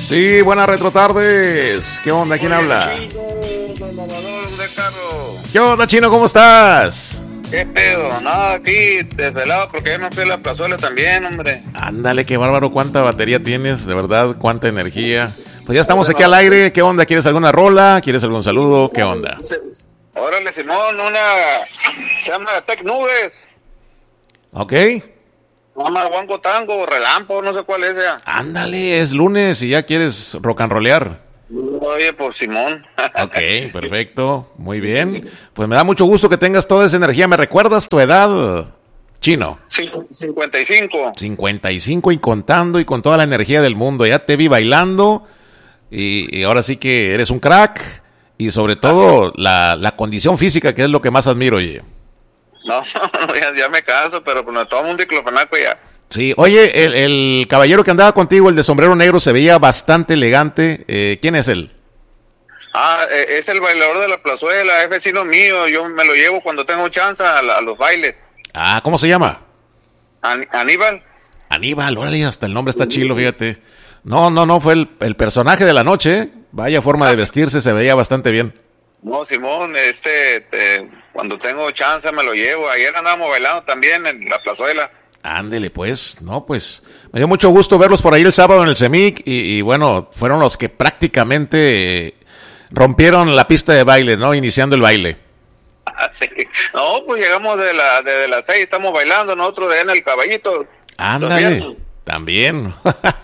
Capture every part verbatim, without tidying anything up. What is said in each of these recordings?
Sí, buenas retrotardes. ¿Qué onda? ¿Quién habla? ¿Qué onda, Chino? ¿Cómo estás? ¿Qué pedo? Nada, aquí desvelado porque ya me fui a la plazuela también, hombre. Ándale, qué bárbaro. ¿Cuánta batería tienes? De verdad, cuánta energía. Pues ya estamos aquí al aire. ¿Qué onda? ¿Quieres alguna rola? ¿Quieres algún saludo? ¿Qué onda? Órale, Simón, una... Se llama Tec Nubes. Ok. Se llama Wango Tango, Relámpago, no sé cuál es esa. Ándale, es lunes y ya quieres rock and rollear. Oye, pues Simón. Ok, perfecto, muy bien. Pues me da mucho gusto que tengas toda esa energía. ¿Me recuerdas tu edad, Chino? Sí, cincuenta y cinco. cincuenta y cinco y contando y con toda la energía del mundo. Ya te vi bailando y, y ahora sí que eres un crack y sobre todo la, la condición física, que es lo que más admiro, oye. No, ya, ya me caso, pero pues me tomo un diclofenaco ya. Sí, oye, el, el caballero que andaba contigo, el de sombrero negro, se veía bastante elegante. Eh, ¿Quién es él? Ah, eh, es el bailador de la plazuela, es vecino mío. Yo me lo llevo cuando tengo chance a, la, a los bailes. Ah, ¿cómo se llama? An- Aníbal. Aníbal, órale, hasta el nombre está chilo, fíjate. No, no, no, fue el, el personaje de la noche, ¿eh? Vaya forma de vestirse, se veía bastante bien. No, Simón, este, te, cuando tengo chance me lo llevo. Ayer andábamos bailando también en la plazuela. Ándele, pues, no, pues, me dio mucho gusto verlos por ahí el sábado en el CEMIC y, y bueno, fueron los que prácticamente eh, rompieron la pista de baile, ¿no? Iniciando el baile. Ah, sí. No, pues llegamos de la, de las seis, estamos bailando, nosotros de en el caballito. Ándale, también.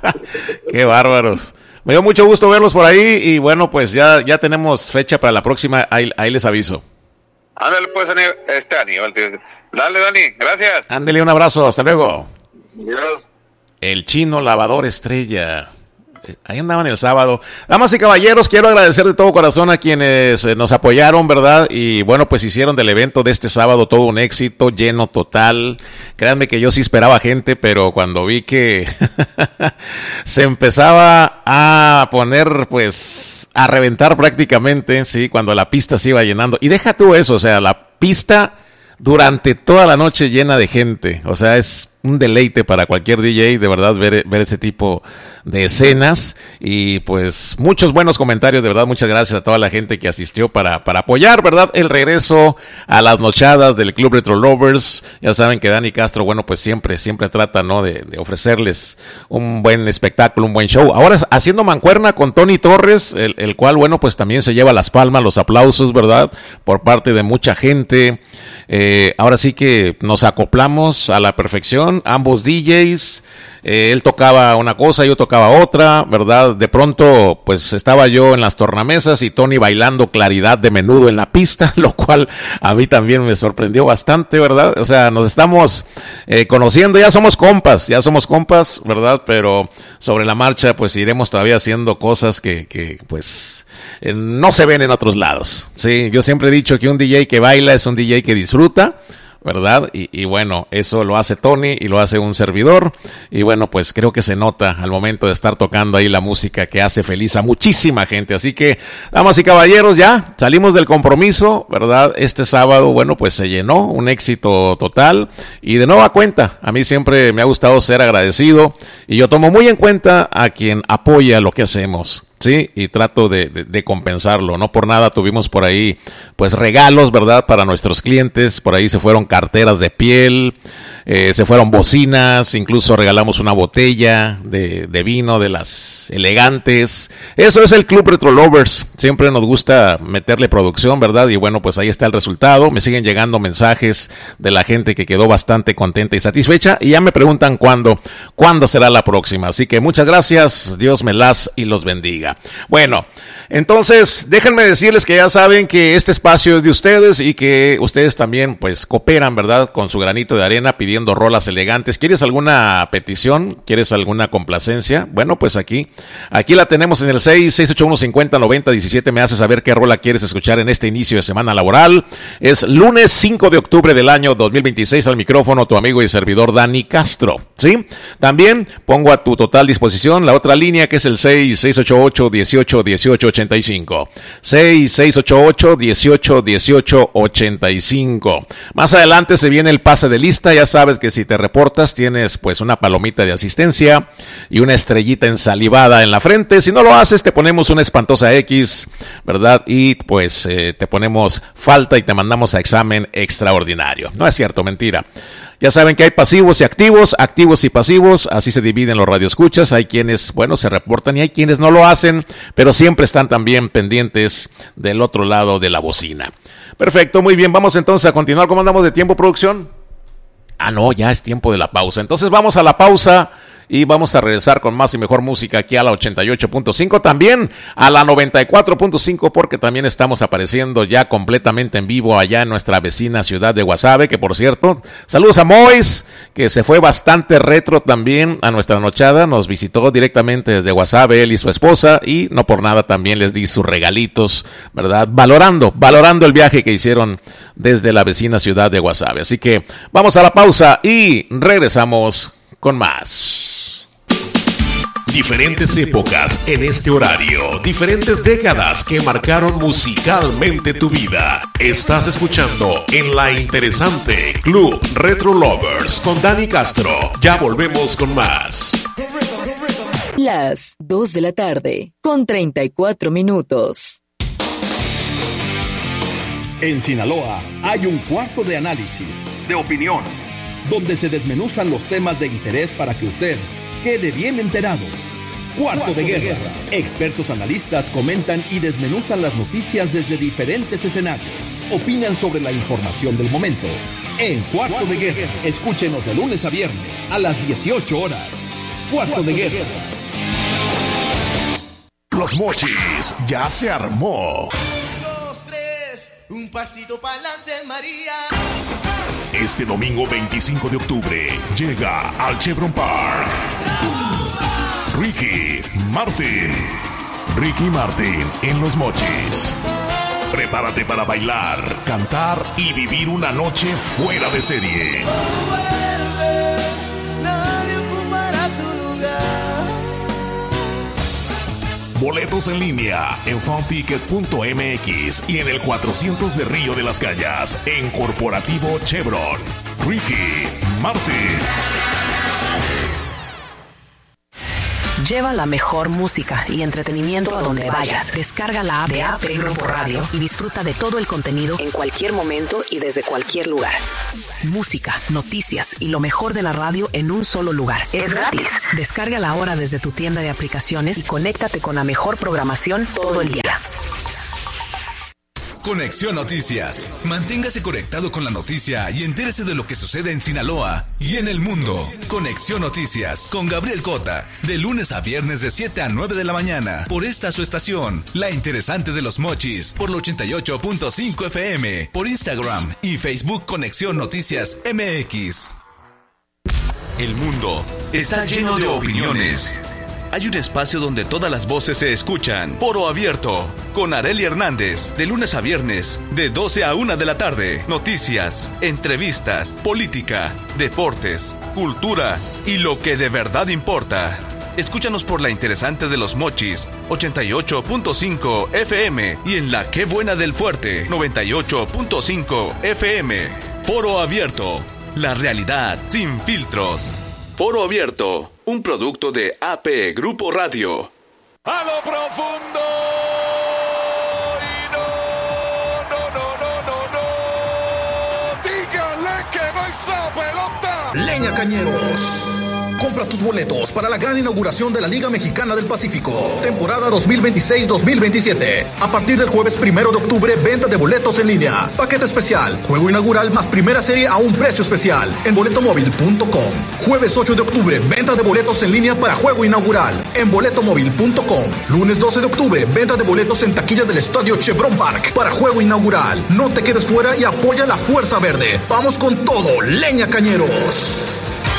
Qué bárbaros. Me dio mucho gusto verlos por ahí y bueno, pues ya, ya tenemos fecha para la próxima, ahí, ahí les aviso. Ándale pues, Aníbal, este Aníbal, tío. Dale, Dani, gracias. Ándale, un abrazo, hasta luego. Dios. El Chino Lavador Estrella. Ahí andaban el sábado. Damas y caballeros, quiero agradecer de todo corazón a quienes nos apoyaron, ¿verdad? Y bueno, pues hicieron del evento de este sábado todo un éxito, lleno total. Créanme que yo sí esperaba gente, pero cuando vi que se empezaba a poner, pues, a reventar prácticamente, sí, cuando la pista se iba llenando. Y deja tú eso, o sea, la pista durante toda la noche llena de gente. O sea, es un deleite para cualquier D J, de verdad, ver, ver ese tipo de escenas. Y pues muchos buenos comentarios, de verdad, muchas gracias a toda la gente que asistió para, para apoyar, ¿verdad? El regreso a las nochadas del Club Retro Lovers. Ya saben que Dani Castro, bueno, pues siempre, siempre trata, ¿no? De, de ofrecerles un buen espectáculo, un buen show. Ahora haciendo mancuerna con Tony Torres, el, el cual, bueno, pues también se lleva las palmas, los aplausos, ¿verdad? Por parte de mucha gente. Eh, ahora sí que nos acoplamos a la perfección. Ambos D Js, eh, él tocaba una cosa, yo tocaba otra, ¿verdad? De pronto, pues estaba yo en las tornamesas y Tony bailando Claridad de Menudo en la pista, lo cual a mí también me sorprendió bastante, ¿verdad? O sea, nos estamos eh, conociendo, ya somos compas, ya somos compas, ¿verdad? Pero sobre la marcha, pues iremos todavía haciendo cosas que, que pues... Eh, no se ven en otros lados, sí, yo siempre he dicho que un D J que baila es un D J que disfruta, ¿verdad? Y, y bueno, eso lo hace Tony y lo hace un servidor y bueno, pues creo que se nota al momento de estar tocando ahí la música que hace feliz a muchísima gente, así que, damas y caballeros, ya salimos del compromiso, ¿verdad? Este sábado, bueno, pues se llenó, un éxito total y de nueva cuenta, a mí siempre me ha gustado ser agradecido y yo tomo muy en cuenta a quien apoya lo que hacemos. Sí, y trato de, de, de compensarlo. No por nada tuvimos por ahí, pues, regalos, ¿verdad? Para nuestros clientes. Por ahí se fueron carteras de piel, eh, se fueron bocinas, incluso regalamos una botella de, de vino de las elegantes. Eso es el Club Retro Lovers. Siempre nos gusta meterle producción, ¿verdad? Y bueno, pues ahí está el resultado. Me siguen llegando mensajes de la gente que quedó bastante contenta y satisfecha. Y ya me preguntan cuándo, cuándo será la próxima. Así que muchas gracias. Dios me las y los bendiga. Bueno, entonces déjenme decirles que ya saben que este espacio es de ustedes y que ustedes también pues cooperan, ¿verdad? Con su granito de arena pidiendo rolas elegantes. ¿Quieres alguna petición? ¿Quieres alguna complacencia? Bueno, pues aquí, aquí la tenemos en el seis seis ocho uno cinco cero nueve cero uno siete. Me hace saber qué rola quieres escuchar en este inicio de semana laboral. Es lunes cinco de octubre del año dos mil veintiséis. Al micrófono tu amigo y servidor Dani Castro, ¿sí? También pongo a tu total disposición la otra línea que es el seis seis ocho ocho dieciocho dieciocho ochenta y cinco. seis seis ocho ocho dieciocho dieciocho ochenta y cinco. Más adelante se viene el pase de lista, ya sabes. sabes que si te reportas tienes pues una palomita de asistencia y una estrellita ensalivada en la frente. Si no lo haces, te ponemos una espantosa X, ¿verdad? Y pues eh, te ponemos falta y te mandamos a examen extraordinario. No es cierto, mentira. Ya saben que hay pasivos y activos, activos y pasivos, así se dividen los radioescuchas. Hay quienes, bueno, se reportan y hay quienes no lo hacen, pero siempre están también pendientes del otro lado de la bocina. Perfecto, muy bien, vamos entonces a continuar. ¿Cómo andamos de tiempo, producción? Ah, no, ya es tiempo de la pausa. Entonces vamos a la pausa y vamos a regresar con más y mejor música aquí a la ochenta y ocho punto cinco, también a la noventa y cuatro punto cinco, porque también estamos apareciendo ya completamente en vivo allá en nuestra vecina ciudad de Guasave, que por cierto, saludos a Mois, que se fue bastante retro también a nuestra nochada, nos visitó directamente desde Guasave, él y su esposa, y no por nada también les di sus regalitos, ¿verdad? Valorando, valorando el viaje que hicieron desde la vecina ciudad de Guasave. Así que vamos a la pausa y regresamos con más. Diferentes épocas en este horario, diferentes décadas que marcaron musicalmente tu vida. Estás escuchando en la interesante Club Retro Lovers con Dani Castro. Ya volvemos con más. Las dos de la tarde con treinta y cuatro minutos. En Sinaloa hay un cuarto de análisis, de opinión, donde se desmenuzan los temas de interés para que usted quede bien enterado. Cuarto, Cuarto de, guerra. de guerra. Expertos analistas comentan y desmenuzan las noticias desde diferentes escenarios. Opinan sobre la información del momento. En Cuarto, Cuarto de, de guerra. guerra. Escúchenos de lunes a viernes a las dieciocho horas. Cuarto, Cuarto de, guerra. de guerra. Los Mochis ya se armó. Dos, tres, un pasito para adelante, María. Este domingo veinticinco de octubre llega al Chevron Park Ricky Martin. Ricky Martin en Los Mochis. Prepárate para bailar, cantar y vivir una noche fuera de serie. Boletos en línea en funticket punto m x y en el cuatrocientos de Río de las Calles en Corporativo Chevron. Ricky Martin. Lleva la mejor música y entretenimiento a donde vayas. Descarga la app de A P Grupo Radio y disfruta de todo el contenido en cualquier momento y desde cualquier lugar. Música, noticias y lo mejor de la radio en un solo lugar. Es gratis. Descárgala ahora desde tu tienda de aplicaciones y conéctate con la mejor programación todo el día. Conexión Noticias. Manténgase conectado con la noticia y entérese de lo que sucede en Sinaloa y en el mundo. Conexión Noticias con Gabriel Cota, de lunes a viernes de siete a nueve de la mañana, por esta su estación, La Interesante de los Mochis, por la ochenta y ocho punto cinco F M, por Instagram y Facebook Conexión Noticias M X. El mundo está lleno de opiniones. Hay un espacio donde todas las voces se escuchan. Foro Abierto, con Arely Hernández, de lunes a viernes, de doce a una de la tarde. Noticias, entrevistas, política, deportes, cultura y lo que de verdad importa. Escúchanos por La Interesante de los Mochis, ochenta y ocho punto cinco F M, y en la Qué Buena del Fuerte, noventa y ocho punto cinco F M. Foro Abierto, la realidad sin filtros. Foro Abierto, un producto de A P Grupo Radio. A lo profundo. Y no, no, no, no, no, no. Díganle que va esa pelota. Leña Cañeros. Compra tus boletos para la gran inauguración de la Liga Mexicana del Pacífico, temporada dos mil veintiséis dos mil veintisiete. A partir del jueves primero de octubre, venta de boletos en línea. Paquete especial, juego inaugural más primera serie a un precio especial en boleto móvil punto com. Jueves ocho de octubre, venta de boletos en línea para juego inaugural en boleto móvil punto com. Lunes doce de octubre, venta de boletos en taquilla del Estadio Chevron Park para juego inaugural. No te quedes fuera y apoya la Fuerza Verde. Vamos con todo, Leña Cañeros.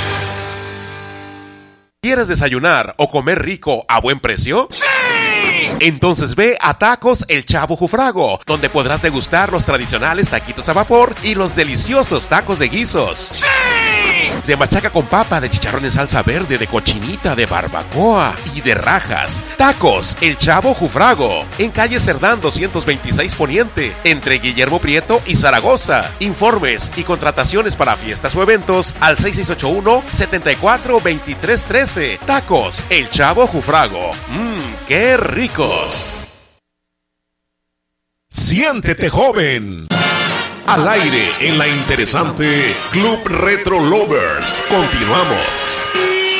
¿Quieres desayunar o comer rico a buen precio? ¡Sí! Entonces ve a Tacos El Chavo Jufrago, donde podrás degustar los tradicionales taquitos a vapor y los deliciosos tacos de guisos. ¡Sí! de machaca con papa, de chicharrón en salsa verde, de cochinita, de barbacoa y de rajas. Tacos El Chavo Jufrago, en calle Cerdán doscientos veintiséis Poniente, entre Guillermo Prieto y Zaragoza. Informes y contrataciones para fiestas o eventos al seis seis ocho uno, siete cuatro, dos tres uno tres. Tacos El Chavo Jufrago. Mmm, qué ricos. Siéntete joven. Al aire en la interesante Club Retro Lovers. Continuamos.